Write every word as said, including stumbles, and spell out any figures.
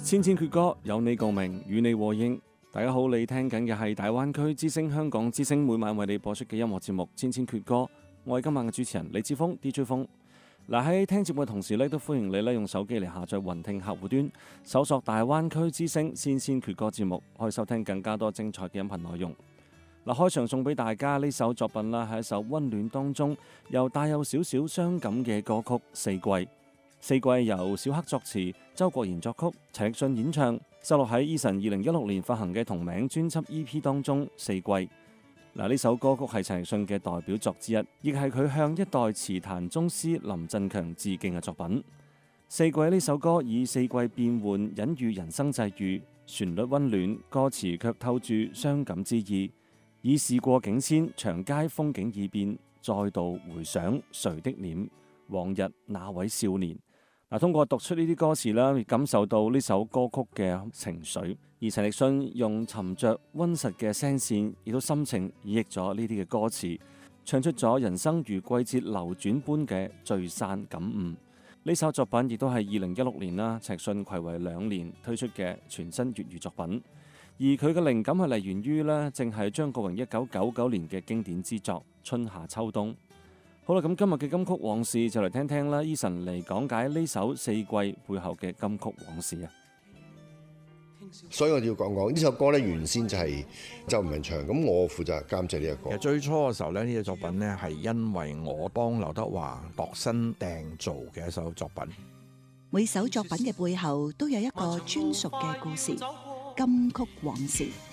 千千闕歌，有你共鳴，與你和應。大家好，你聽緊嘅係大灣區之聲香港之聲每晚為你播出嘅音樂節目《千千闕歌》。我係今晚嘅主持人李志峰 D J 峰。嗱，喺聽節目嘅同時咧，都歡迎你咧用手機嚟下載雲聽客戶端，搜索大灣區之聲千千闕歌節目，可以收聽更加多精彩嘅音頻內容。嗱，開場送俾大家呢首作品啦，係一首溫暖當中又帶有少少傷感嘅歌曲《四季》。四季由小黑作詞，周國賢作曲，陳奕迅演唱，收錄喺 Eason 二零一六年發行嘅同名專輯 E P 當中。四季嗱，呢首歌曲係陳奕迅嘅代表作之一，亦係佢向一代詞壇宗師林振強致敬嘅作品。四季呢首歌以四季變換隱喻人生際遇，旋律溫暖，歌詞卻透住傷感之意。已事過境遷，長街風景已變，再度回想誰的臉，往日那位少年。嗱，通過讀出呢啲歌詞啦，感受到呢首歌曲嘅情緒。而陳奕迅用沉着溫實嘅聲線，亦都深情演繹咗呢啲嘅歌詞，唱出咗人生如季節流轉般嘅聚散感悟。呢首作品亦都係二零一六年啦，陳奕迅睽違兩年推出嘅全新粵語作品。而佢嘅靈感係嚟源於呢，正係張國榮一九九九年嘅經典之作《春夏秋冬》。好啦，咁今日嘅金曲往事就嚟聽聽啦 Eason 嚟講解呢首四季背後嘅金曲往事啊。 所以我哋要講講呢首歌咧，原先就係周文唱，咁我負責監製呢一個。 其實最初嘅時候咧，呢隻作品咧係因為我幫劉德華度身訂造嘅一首作品。 每首作品嘅背後都有一個專屬嘅故事，金曲往事。